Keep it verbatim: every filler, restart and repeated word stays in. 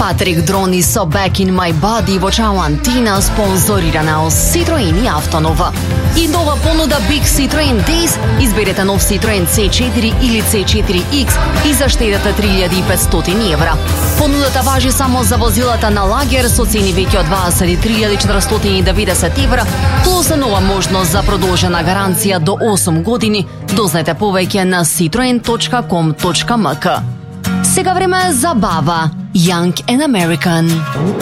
Patrick Droni со Back in My Body во Ciao Antina, спонзорирана од Citroen и Автонова. И нова понуда Big Citroen Days, изберете нов Citroen Си четири или Си четири Икс и заштедете три илјади и петстотини евра. Понудата важи само за возилата на лагер со цени веќе од дваесет и три илјади четиристотини и деветдесет евра, плюс нова можност за продолжена гаранција до осум години. Дознајте повеќе на citroen точка ком точка ем ка. Сега време за бава Young and American.